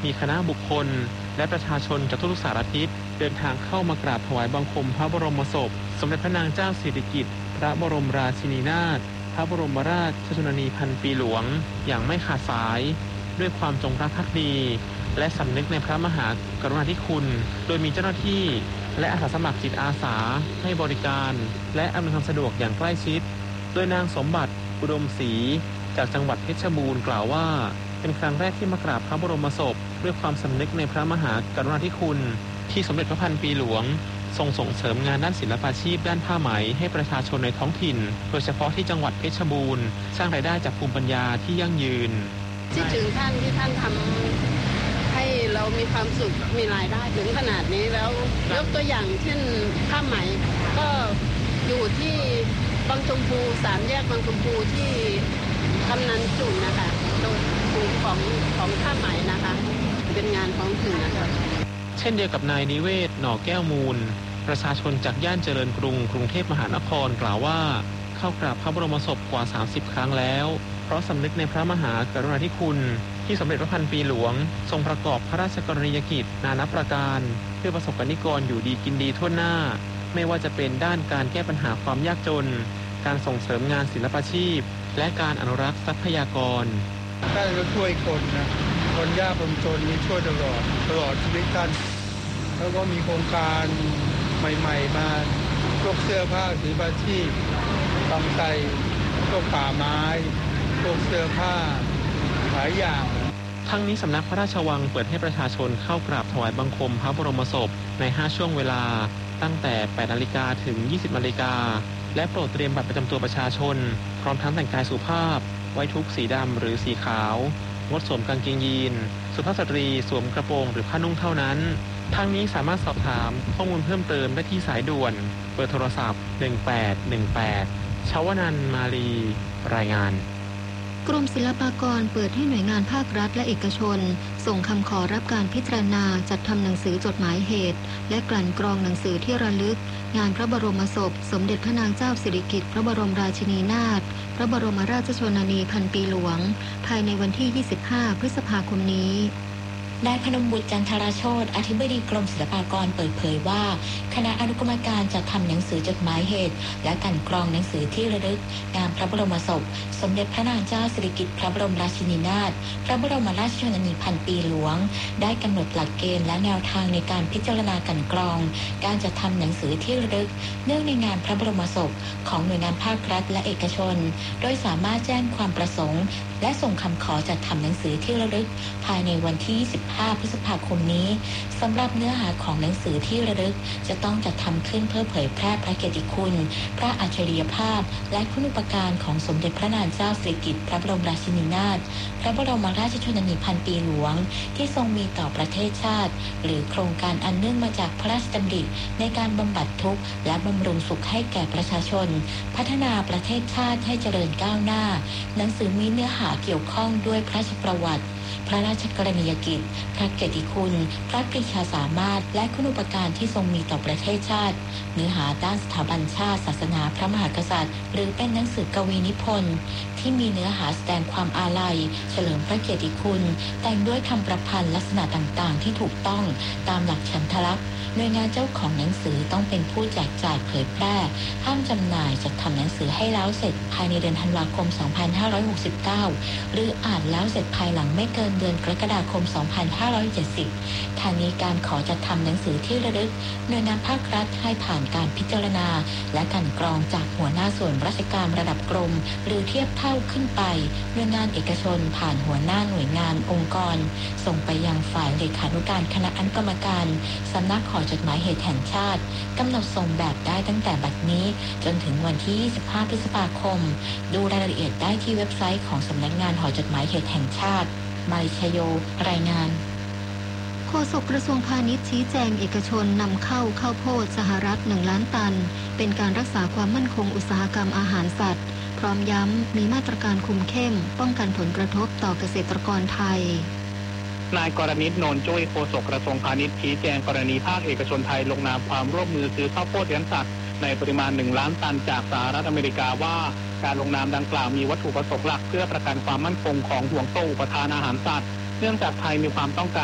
มีคณะบุคคลและประชาชนจากทุกสารทิศเดินทางเข้ามากราบถวายบังคมพระบรมศพสมเด็จพระนางเจ้าสิริกิติ์พระบรมราชินีนาถพระบรมราชชนนีพันปีหลวงอย่างไม่ขาดสายด้วยความจงรักภักดีและสำนึกในพระมหากรุณาธิคุณโดยมีเจ้าหน้าที่และอาสาสมัครจิตอาสาให้บริการและอำนวยความสะดวกอย่างใกล้ชิดโดยนางสมบัติอุดมศรีจากจังหวัดเพชรบูรณ์กล่าวว่าเป็นครั้งแรกที่มากราบพระบรมศพด้วยความสำนึกในพระมหากรุณาธิคุณที่สมเด็จพระพันปีหลวงทรงส่งเสริมงานด้านศิลปาชีพด้านผ้าไหมให้ประชาชนในท้องถิ่นโดยเฉพาะที่จังหวัดเพชรบูรณ์สร้างรายได้จากภูมิปัญญาที่ยั่งยืนที่ถึงท่านที่ท่านทำให้เรามีความสุขมีรายได้ถึงขนาดนี้แล้วยกตัวอย่างเช่นผ้าไหมก็อยู่ที่บางชมพู3 แยกบางชมพูที่กำนันจุ่นนะคะโดยกลุ่มของผ้าไหมนะคะเป็นงานท้องถิ่นนะคะเช่นเดียวกับนายนิเวศหน่อแก้วมูลประชาชนจากย่านเจริญกรุงเทพมหานครกล่าวว่าเข้ากราบพระบรมศพกว่า30ครั้งแล้วเพราะสำนึกในพระมหากรุณาธิคุณที่สมเด็จพระพันปีหลวงทรงประกอบพระราชกรณียกิจนานับประการเพื่อประสบกนิกรอยู่ดีกินดีทั่วหน้าไม่ว่าจะเป็นด้านการแก้ปัญหาความยากจนการส่งเสริมงานศิลปาชีพและการอนุรักษ์ทรัพยากรท่านก็ช่วยคนนะคนยากคนจนนี่ช่วยตลอดชีวิตท่านแล้วก็มีโครงการใหม่ๆมาพวกเสื้อผ้าศิลปาชีพทำใจพวกป่าไม้พวกเสื้อผ้าหลายอย่างทั้งนี้สำนักพระราชวังเปิดให้ประชาชนเข้ากราบถวายบังคมพระบรมศพใน5ช่วงเวลาตั้งแต่ 8 นาฬิกาถึง 20 นาฬิกาและโปรดเตรียมบัตรประจำตัวประชาชนพร้อมทั้งแต่งกายสุภาพไว้ทุกข์สีดำหรือสีขาวงดสวมกางเกงยีนสุภาพสตรีสวมกระโปรงหรือผ้านุ่งเท่านั้นทั้งนี้สามารถสอบถามข้อมูลเพิ่มเติมได้ที่สายด่วนเบอร์โทรศัพท์1818ชวนันท์มาลีรายงานกรมศิลปากรเปิดให้หน่วยงานภาครัฐและเอกชนส่งคำขอรับการพิจารณาจัดทำหนังสือจดหมายเหตุและกลั่นกรองหนังสือที่ระลึกงานพระบรมศพสมเด็จพระนางเจ้าสิริกิติ์พระบรมราชินีนาถพระบรมราชชนนีพันปีหลวงภายในวันที่ 25 พฤษภาคมนี้นายพนมบุตรจันทราโชติอธิบดีกรมศิลปากรเปิดเผยว่าคณะอนุกรรมการจะทำหนังสือจดหมายเหตุและกลั่นกรองหนังสือที่ระลึกงานพระบรมศพสมเด็จพระนางเจ้าสิริกิติ์พระบรมราชินีนาถพระบรมราชชนนีพันปีหลวงได้กำหนดหลักเกณฑ์และแนวทางในการพิจารณากลั่นกรองการจัดทำหนังสือที่ระลึกเนื่องในงานพระบรมศพของหน่วยงานภาครัฐและเอกชนโดยสามารถแจ้งความประสงค์และส่งคำขอจัดทำหนังสือที่ระลึกภายในวันที่ 25 พฤษภาคมนี้สำหรับเนื้อหาของหนังสือที่ระลึกจะต้องจัดทำขึ้นเพื่อเผยแพร่พระเกียรติคุณพระอัจฉริยภาพและคุณูปการของสมเด็จพระนางเจ้าสิริกิติ์พระบรมราชินีนาถพระบรมราชชนนีพันปีหลวงที่ทรงมีต่อประเทศชาติหรือโครงการอันเนื่องมาจากพระราชดำริในการบำบัดทุกข์และบำรุงสุขให้แก่ประชาชนพัฒนาประเทศชาติให้เจริญก้าวหน้าหนังสือมีเนื้อหาเกี่ยวข้องด้วยพระราชประวัติพระราชกรณียกิจพระเกียรติคุณพระปรีชาสามารถและคุณูปการที่ทรงมีต่อประเทศชาติเนื้อหาด้านสถาบันชาติศาสนาพระมหากษัตริย์หรือเป็นหนังสือกวีนิพนธ์ที่มีเนื้อหาแสดงความอาลัยเฉลิมพระเกียรติคุณแต่งด้วยคำประพันธ์ลักษณะต่างๆที่ถูกต้องตามหลักฉันทลักษณ์หน่วยงานเจ้าของหนังสือต้องเป็นผู้แจกจ่ายเผยแพร่ห้ามจำหน่ายจัดทำหนังสือให้แล้วเสร็จภายในเดือนธันวาคม 2569 หรืออ่านแล้วเสร็จภายหลังไม่เกินเดือนกรกฎาคม 2570 ทางนี้การขอจัดทำหนังสือที่ระลึกหน่วยงานภาครัฐให้ผ่านการพิจารณาและกลั่นกรองจากหัวหน้าส่วนราชการระดับกรมหรือเทียบเท่าขึ้นไปหน่วยงานเอกชนผ่านหัวหน้าหน่วยงานองค์กรส่งไปยังฝ่ายเลขานุการคณะอนุกรรมการสำนักขอจดหมายเหตุแห่งชาติกำหนดส่งแบบได้ตั้งแต่บัดนี้จนถึงวันที่ 25 พฤษภาคมดูรายละเอียดได้ที่เว็บไซต์ของสำนักงานหอจดหมายเหตุแห่งชาติมาริชโยรายงานโฆษกกระทรวงพาณิชย์ชี้แจงเอกชนนำเข้าข้าวโพดสหรัฐ1 ล้านตันเป็นการรักษาความมั่นคงอุตสาหกรรมอาหารสัตว์พร้อมย้ำมีมาตรการคุมเข้มป้องกันผลกระทบต่อเกษตรกรไทยนายกรณิต โนนจุ้ยโฆษกกระทรวงพาณิชย์ชี้แจงกรณีภาคเอกชนไทยลงนามความร่วมมือซื้อข้าวโพดเลี้ยงสัตว์ในปริมาณ1 ล้านตันจากสหรัฐอเมริกาว่าการลงนามดังกล่าวมีวัตถุประสงค์หลักเพื่อประกันความมั่นคงของห่วงโซ่อุปทานอาหารสัตว์เนื่องจากไทยมีความต้องการ